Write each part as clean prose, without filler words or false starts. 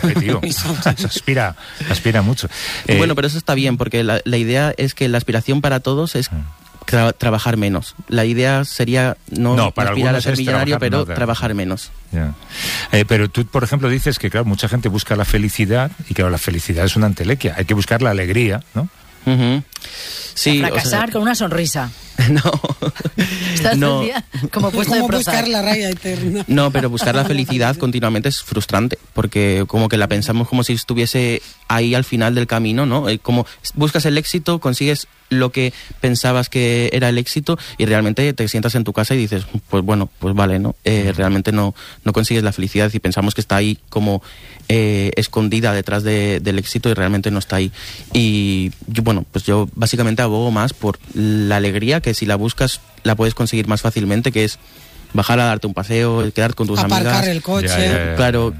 tío. Aspira mucho. Bueno, pero eso está bien, porque la idea es que la aspiración para todos es trabajar menos. La idea sería no aspirar a ser millonario, pero trabajar menos. Yeah. Pero tú, por ejemplo, dices que, claro, mucha gente busca la felicidad, y claro, la felicidad es una entelequia. Hay que buscar la alegría, ¿no? Uh-huh. Sí, fracasar con una sonrisa. No. Estás todo el día como puesto de Prozac. Buscar la raya eterna. No, pero buscar la felicidad continuamente es frustrante, porque como que la pensamos como si estuviese ahí al final del camino, ¿no? Como buscas el éxito, consigues lo que pensabas que era el éxito y realmente te sientas en tu casa y dices, pues bueno, pues vale, ¿no? Realmente no consigues la felicidad y pensamos que está ahí como escondida detrás del éxito y realmente no está ahí. Y yo básicamente abogo más por la alegría, que si la buscas la puedes conseguir más fácilmente, que es bajar a darte un paseo, quedar con tus amigas. Aparcar el coche. Claro,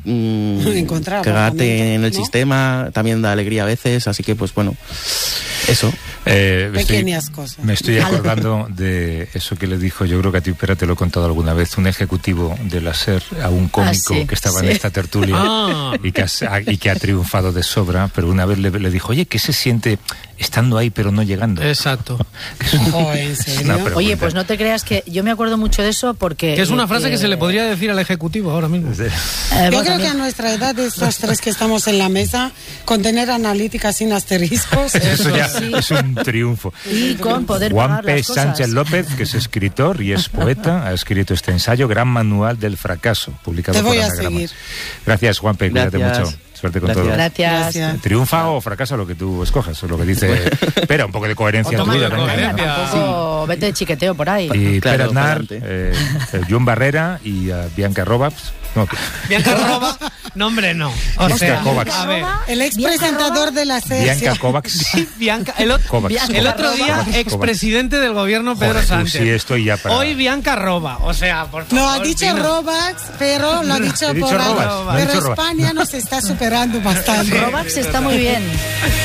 cagarte en el sistema, también da alegría a veces, así que pues bueno, eso. Pequeñas cosas. Me estoy acordando de eso que le dijo, yo creo que a ti, Pera, te lo he contado alguna vez, un ejecutivo de la SER a un cómico que estaba en esta tertulia y que ha triunfado de sobra, pero una vez le dijo, oye, ¿qué se siente estando ahí pero no llegando? Exacto. ¿En serio? Oye, pues no te creas que yo me acuerdo mucho de eso porque... Que es una frase que se le podría decir al ejecutivo ahora mismo. Yo creo que a nuestra edad, de estos tres que estamos en la mesa, con tener analítica sin asteriscos... Eso ya es un triunfo. Y con poder pagar las cosas. Sánchez López, que es escritor y es poeta, ha escrito este ensayo, Gran Manual del Fracaso, publicado por Anagrama. Gracias, Juanpe, cuídate mucho. Suerte con todo. Gracias. Triunfa o fracasa lo que tú escojas, o lo que dice. Espera, un poco de coherencia tuya también. Tampoco vete de chiqueteo por ahí. Y Pere Aznar, John Barrera y Bianca Robaps. No. Bianca Roba, no hombre, no. O sea, Kovacs. A ver. El expresentador de la SER. Bianca Kovacs. Sí, Bianca. El otro día, expresidente del gobierno Pedro Sánchez. Sí, estoy ya para... Hoy Bianca Roba, o sea, por favor. No, ha dicho Robax, pero lo ha dicho por ahí. Pero España nos está superando bastante. Robax está muy bien.